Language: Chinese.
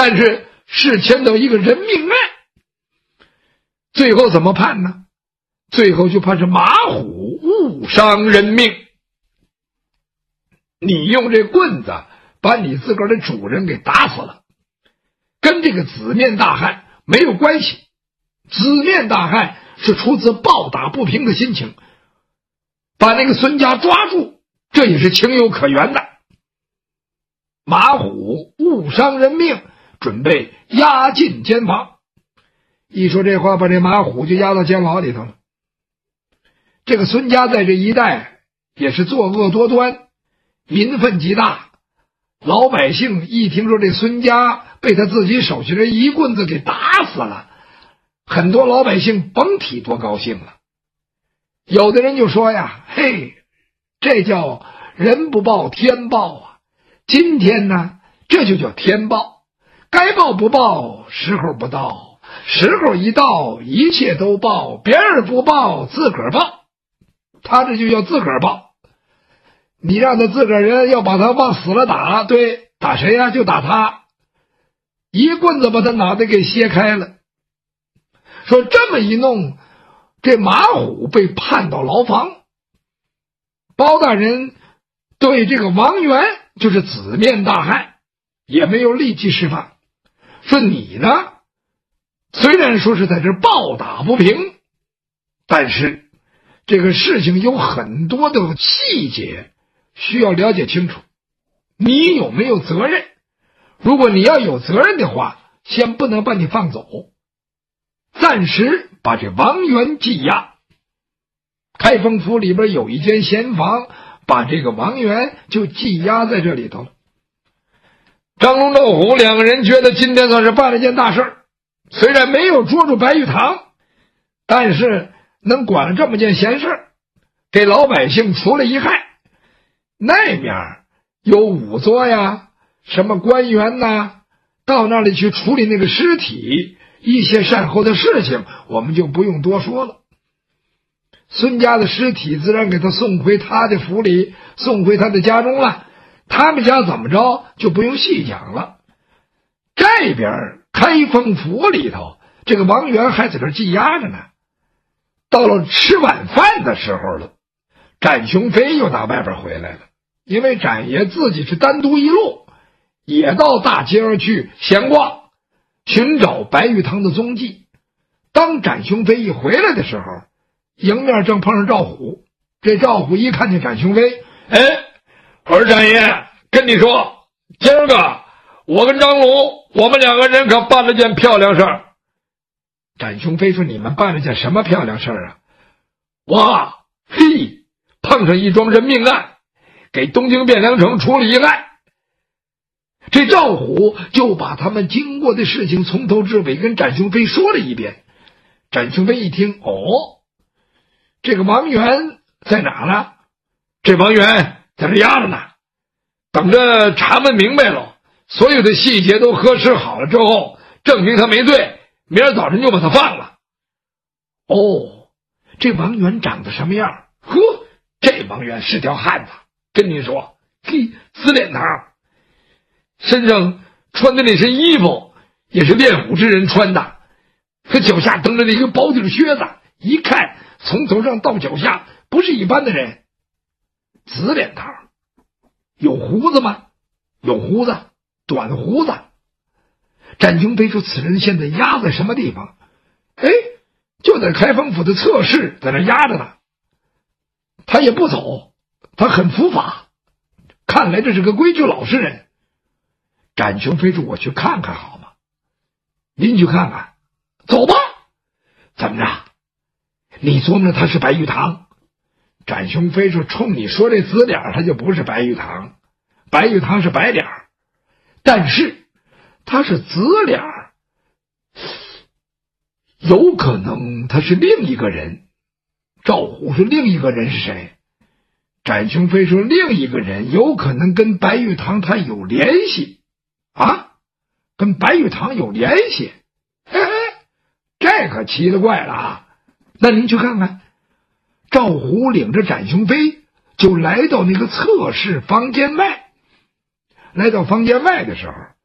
但是是牵到一个人命案，最后怎么判呢？最后就判是马虎误伤人命。你用这棍子把你自个儿的主人给打死了，跟这个紫面大汉没有关系。紫面大汉是出自抱打不平的心情，把那个孙家抓住，这也是情有可原的。马虎误伤人命，准备押进监房。一说这话，把这马虎就押到监牢里头了。这个孙家在这一带也是作恶多端，民愤极大。老百姓一听说这孙家被他自己手下人一棍子给打死了，很多老百姓甭提多高兴了。有的人就说呀，嘿，这叫人不报天报啊！今天呢，这就叫天报，该报不报，时候不到，时候一到，一切都报，别人不报，自个儿报。他这就叫自个儿报。你让他自个儿人要把他往死了打，对，打谁呀？就打他，一棍子把他脑袋给切开了。说这么一弄，这马虎被判到牢房。包大人对这个王元，就是紫面大汉，也没有立即释放，说你呢，虽然说是在这抱打不平，但是这个事情有很多的细节需要了解清楚，你有没有责任？如果你要有责任的话，先不能把你放走，暂时把这王元羁押。开封府里边有一间闲房，把这个王元就羁押在这里头了。张龙赵虎两个人觉得今天算是办了件大事，虽然没有捉住白玉堂，但是能管了这么件闲事，给老百姓除了一害。那面有仵作呀，什么官员呐，到那里去处理那个尸体，一些善后的事情我们就不用多说了。孙家的尸体自然给他送回他的府里，送回他的家中了。他们家怎么着就不用细讲了。这边开封府里头，这个王元还在这羁押着呢。到了吃晚饭的时候了，展雄飞又打外边回来了，因为展爷自己是单独一路，也到大街上去闲逛，寻找白玉堂的踪迹。当展雄飞一回来的时候，迎面正碰上赵虎。这赵虎一看见展雄飞，我说展爷，跟你说，今儿个我跟张龙，我们两个人可办了件漂亮事儿。展雄飞说，你们办了件什么漂亮事儿啊？碰上一桩人命案，给东京汴梁城出了一案。这赵虎就把他们经过的事情从头至尾跟展雄飞说了一遍。展雄飞一听，这个王元在哪呢？这王元在这压着呢，等着查问明白了，所有的细节都核实好了之后，证明他没罪，明儿早晨就把他放了。这王元长得什么样？这王元是条汉子，跟你说，紫脸膛，身上穿的那身衣服也是练武之人穿的，他脚下蹬着那个薄底靴子，一看从头上到脚下不是一般的人。紫脸膛，有胡子吗？有胡子，短胡子。展雄飞说，此人现在压在什么地方？就在开封府的侧室，在那压着呢。他也不走，他很伏法，看来这是个规矩老实人。展雄飞说，我去看看好吗？您去看看。走吧。怎么着？你琢磨着他是白玉堂？展雄飞说，冲你说这紫脸他就不是白玉堂，白玉堂是白脸，但是他是紫脸，有可能他是另一个人。赵虎说，另一个人是谁？展雄飞说，另一个人有可能跟白玉堂他有联系啊，跟白玉堂有联系。这可奇了怪了啊！那您去看看。赵虎领着展雄飞就来到那个侧室房间外。来到房间外的时候，